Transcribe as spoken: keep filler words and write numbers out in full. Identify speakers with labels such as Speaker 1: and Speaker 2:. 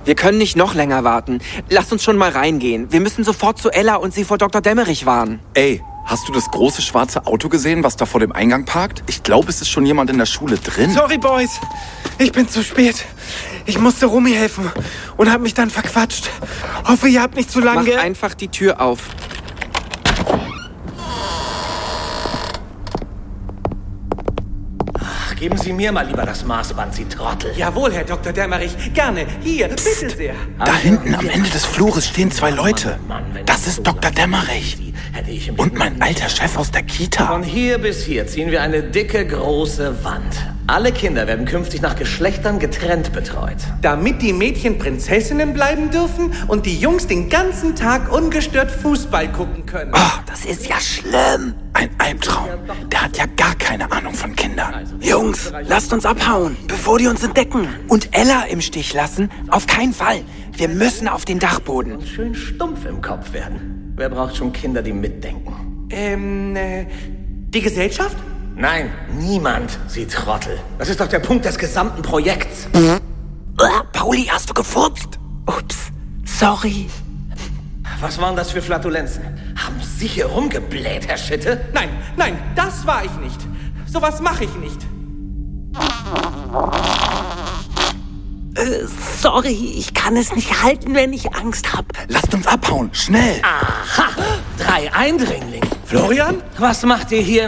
Speaker 1: Wir können nicht noch länger warten. Lass uns schon mal reingehen. Wir müssen sofort zu Ella und sie vor Doktor Dämmerich warnen.
Speaker 2: Ey, hast du das große schwarze Auto gesehen, was da vor dem Eingang parkt? Ich glaube, es ist schon jemand in der Schule drin.
Speaker 3: Sorry, Boys. Ich bin zu spät. Ich musste Romy helfen und hab mich dann verquatscht. Hoffe, ihr habt nicht zu lange...
Speaker 1: Mach einfach die Tür auf.
Speaker 4: Geben Sie mir mal lieber das Maßband, Sie Trottel.
Speaker 3: Jawohl, Herr Doktor Dämmerich. Gerne. Hier, bitte sehr.
Speaker 2: Da hinten am Ende des Flures stehen zwei Leute. Das ist Doktor Dämmerich. Und mein alter Chef aus der Kita.
Speaker 4: Von hier bis hier ziehen wir eine dicke, große Wand. Alle Kinder werden künftig nach Geschlechtern getrennt betreut.
Speaker 3: Damit die Mädchen Prinzessinnen bleiben dürfen und die Jungs den ganzen Tag ungestört Fußball gucken können.
Speaker 2: Oh, das ist ja schlimm. Ein Albtraum. Der hat ja gar keine Ahnung von Kindern.
Speaker 1: Jungs, lasst uns abhauen, bevor die uns entdecken. Und Ella im Stich lassen? Auf keinen Fall. Wir müssen auf den Dachboden.
Speaker 4: Und schön stumpf im Kopf werden. Wer braucht schon Kinder, die mitdenken?
Speaker 3: Ähm, äh, die Gesellschaft?
Speaker 4: Nein, niemand, Sie Trottel. Das ist doch der Punkt des gesamten Projekts.
Speaker 1: Uh, Pauli, hast du gefurzt? Ups, sorry.
Speaker 4: Was waren das für Flatulenzen? Haben Sie hier rumgebläht, Herr Schitte?
Speaker 3: Nein, nein, das war ich nicht. Sowas mache ich nicht.
Speaker 1: Äh, sorry, ich kann es nicht halten, wenn ich Angst hab.
Speaker 2: Lasst uns abhauen, schnell.
Speaker 4: Aha, drei Eindringlinge.
Speaker 3: Florian?
Speaker 4: Was macht ihr hier